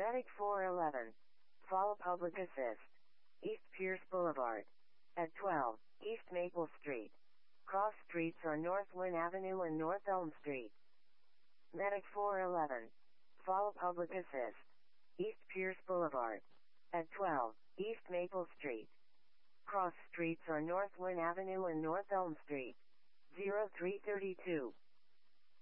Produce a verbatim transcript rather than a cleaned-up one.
Medic four eleven. Follow Public Assist. East Pierce Boulevard. At twelve, East Maple Street. Cross streets are North Lynn Avenue and North Elm Street. Medic four eleven. Follow Public Assist. East Pierce Boulevard. At twelve, East Maple Street. Cross streets are North Lynn Avenue and North Elm Street. zero three three two.